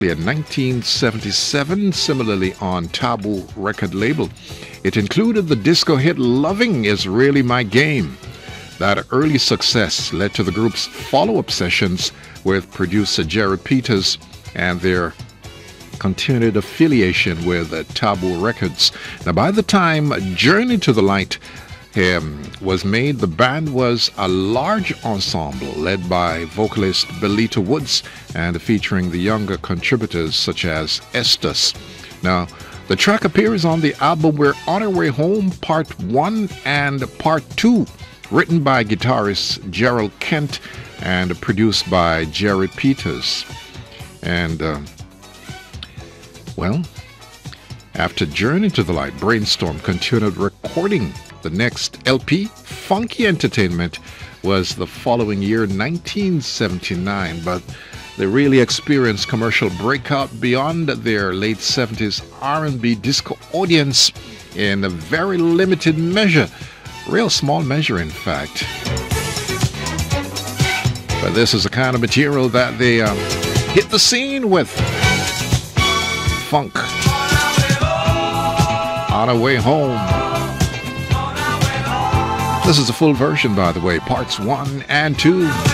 in 1977, similarly on Tabu record label. It included the disco hit Loving Is Really My Game. That early success led to the group's follow-up sessions with producer Jerry Peters and their continued affiliation with Tabu Records. Now, by the time Journey to the Light was made, the band was a large ensemble led by vocalist Belita Woods and featuring the younger contributors such as Estes. Now, the track appears on the album We're On Our Way Home Part 1 and Part 2, written by guitarist Gerald Kent and produced by Jerry Peters. And, after Journey to the Light, Brainstorm continued recording the next LP. Funky Entertainment was the following year, 1979, but they really experienced commercial breakout beyond their late 70s R&B disco audience in a very limited measure, real small measure in fact. But this is the kind of material that they hit the scene with. Funk. On Our Way Home. This is a full version, by the way, parts 1 and 2.